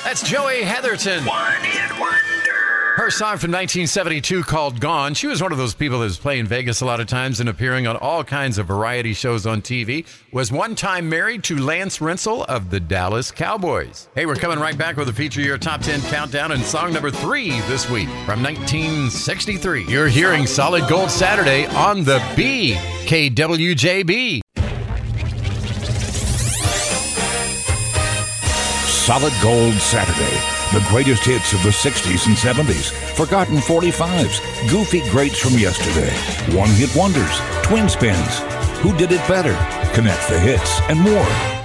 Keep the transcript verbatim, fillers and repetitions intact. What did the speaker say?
That's Joey Heatherton. One hit wonder. Her song from nineteen seventy-two called Gone. She was one of those people that was playing Vegas a lot of times and appearing on all kinds of variety shows on T V. Was one time married to Lance Rensel of the Dallas Cowboys. Hey, we're coming right back with a Feature Your Top ten Countdown and song number three this week from nineteen sixty-three. You're hearing Solid Gold Saturday on the B, K W J B. Solid Gold Saturday. The greatest hits of the sixties and seventies, forgotten forty-fives, goofy greats from yesterday, one-hit wonders, twin spins, who did it better, connect the hits, and more.